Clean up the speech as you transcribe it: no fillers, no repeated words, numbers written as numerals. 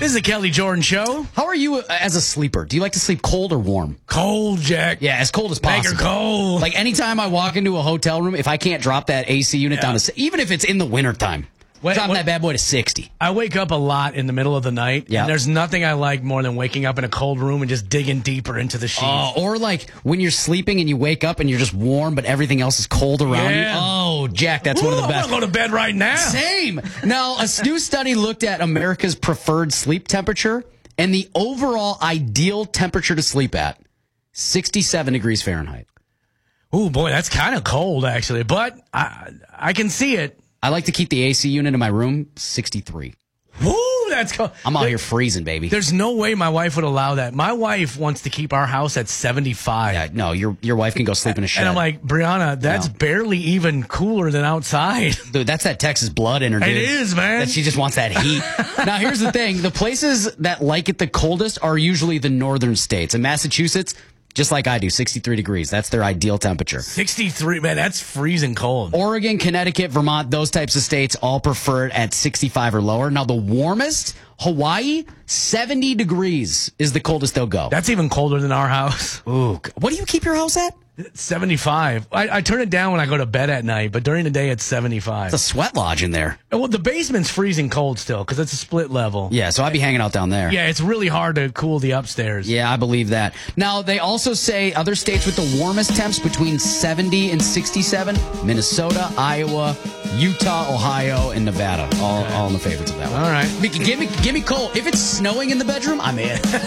This is the Kelly Jordan Show. How are you as a sleeper? Do you like to sleep cold or warm? Cold, Jack. Yeah, as cold as Make possible. her cold. Like anytime I walk into a hotel room, if I can't drop that AC unit down to, even if it's in the wintertime, dropping that bad boy to 60. I wake up a lot in the middle of the night, and there's nothing I like more than waking up in a cold room and just digging deeper into the sheets. Or like when you're sleeping and you wake up and you're just warm, but everything else is cold around you. Oh, Jack, that's one of the best. I want to go to bed right now. Same. Now, a new study looked at America's preferred sleep temperature and the overall ideal temperature to sleep at, 67 degrees Fahrenheit. Oh, boy, that's kind of cold, actually, but I can see it. I like to keep the AC unit in my room 63. Woo, that's cold. I'm out here freezing, baby. There's no way my wife would allow that. My wife wants to keep our house at 75. Yeah, no, your wife can go sleep in a shed. And I'm like, Brianna, that's barely even cooler than outside. Dude, that's that Texas blood in her, dude. It is, man. That she just wants that heat. Now, here's the thing. The places that like it the coldest are usually the northern states. In Massachusetts, just like I do, 63 degrees. That's their ideal temperature. 63, man, that's freezing cold. Oregon, Connecticut, Vermont, those types of states all prefer it at 65 or lower. Now, the warmest, Hawaii, 70 degrees is the coldest they'll go. That's even colder than our house. Ooh, what do you keep your house at? 75. I turn it down when I go to bed at night, but during the day it's 75. It's a sweat lodge in there. Well, the basement's freezing cold still because it's a split level. Yeah, so I'd be hanging out down there. Yeah, it's really hard to cool the upstairs. Yeah, I believe that. Now, they also say other states with the warmest temps between 70 and 67, Minnesota, Iowa, Utah, Ohio, and Nevada. All in the favorites of that one. All right. Give me cold. If it's snowing in the bedroom, I'm in.